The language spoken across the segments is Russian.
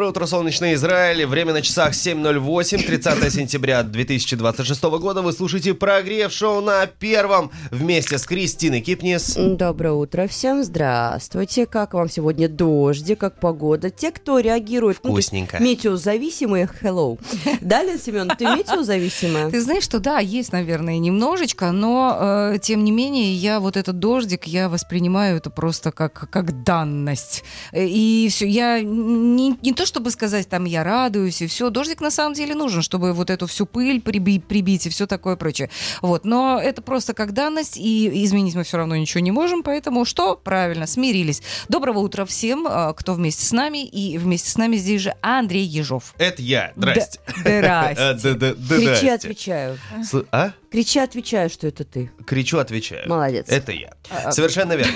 утро, солнечный Израиль. Время на часах 7:08, 30 сентября 2026 года. Вы слушаете прогрев шоу на Первом вместе с Кристиной Кипнис. Доброе утро всем, здравствуйте. Как вам сегодня дожди, как погода? Те, кто реагирует... Вкусненько. Метеозависимые, hello. Далее, Семен, ты метеозависимая? Ты знаешь, что да, есть, наверное, немножечко, но тем не менее я вот этот дождик, я воспринимаю это просто как данность. И все, я не то чтобы сказать, там, я радуюсь, и все. Дождик на самом деле нужен, чтобы вот эту всю пыль прибить и все такое прочее. Вот. Но это просто как данность, и изменить мы все равно ничего не можем, поэтому что? Правильно, смирились. Доброго утра всем, кто вместе с нами, и вместе с нами здесь же Андрей Ежов. Это я. Здрасте. Здрасте. Кричи, отвечаю. А? Кричи, отвечаю, что это ты. Кричу, отвечаю. Молодец. Это я. Совершенно верно.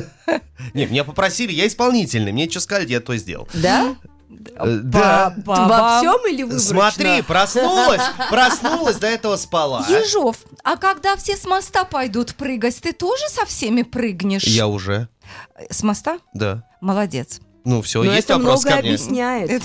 Не, меня попросили, я исполнительный. Мне что сказали, я то сделал. Да? Да. Во всем или выборочно? Смотри, проснулась, до этого спала. Ежов, а когда все с моста пойдут прыгать, ты тоже со всеми прыгнешь? Я уже. С моста? Да. Молодец. Ну все, Но есть это вопрос многое ко мне? объясняет.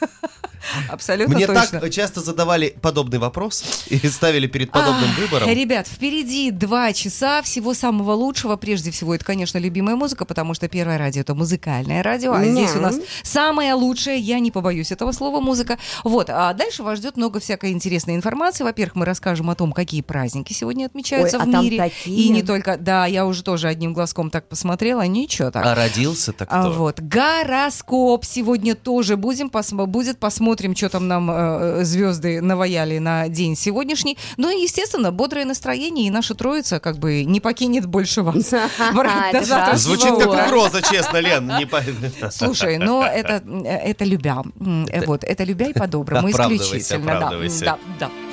Абсолютно Мне точно. так часто задавали подобный вопрос и ставили перед подобным выбором. Ребят, впереди 2 часа всего самого лучшего. Прежде всего, это, конечно, любимая музыка, потому что Первое радио — это музыкальное радио, а здесь у нас самое лучшее, я не побоюсь этого слова, музыка. Вот, а дальше вас ждет много всякой интересной информации. Во-первых, мы расскажем о том, какие праздники сегодня отмечаются в мире. Такие. И не только, да, я уже тоже одним глазком так посмотрела, ничего так. А родился-то кто? Вот, гороскоп сегодня тоже будет, посмотрим, что там нам звезды наваяли на день сегодняшний. Ну и, естественно, бодрое настроение, и наша троица как бы не покинет больше вас. Звучит как угроза, честно, Лен. Слушай, но это любя. Вот, это любя и по-доброму, Оправдывайся, исключительно. оправдывайся. Да.